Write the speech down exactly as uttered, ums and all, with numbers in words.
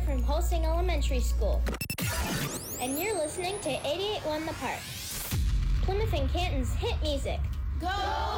from Pulsing Elementary School. And you're listening to eighty-eight point one The Park, Plymouth and Canton's hit music. Go